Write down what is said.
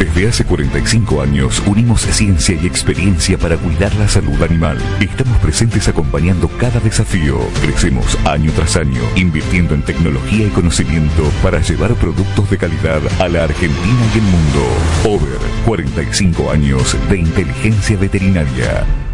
Desde hace 45 años unimos ciencia y experiencia para cuidar la salud animal. Estamos presentes acompañando cada desafío. Crecemos año tras año, invirtiendo en tecnología y conocimiento para llevar productos de calidad a la Argentina y el mundo. Over 45 años de inteligencia veterinaria.